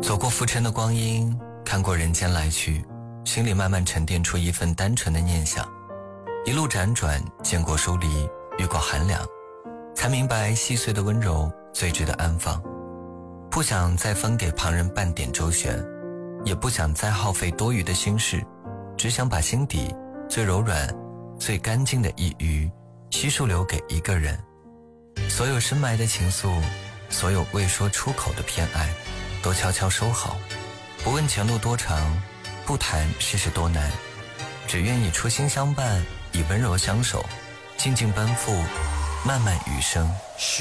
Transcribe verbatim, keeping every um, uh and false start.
走过浮沉的光阴，看过人间来去，心里慢慢沉淀出一份单纯的念想。一路辗转，见过疏离，遇过寒凉，才明白细碎的温柔最值得安放。不想再分给旁人半点周旋，也不想再耗费多余的心事，只想把心底最柔软最干净的一隅悉数留给一个人。所有深埋的情愫，所有未说出口的偏爱，都悄悄收好。不问前路多长，不谈世事多难，只愿以初心相伴，以温柔相守，静静奔赴漫漫余生。